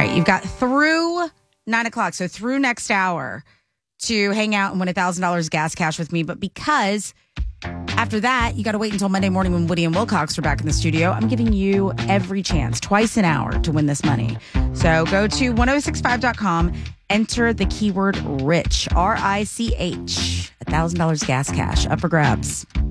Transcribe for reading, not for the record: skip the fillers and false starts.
right. You've got through 9 o'clock, so through next hour, to hang out and win $1,000 gas cash with me. But because after that, you got to wait until Monday morning when Woody and Wilcox are back in the studio, I'm giving you every chance, twice an hour, to win this money. So go to 1065.com, enter the keyword RICH, RICH, $1,000 gas cash up for grabs.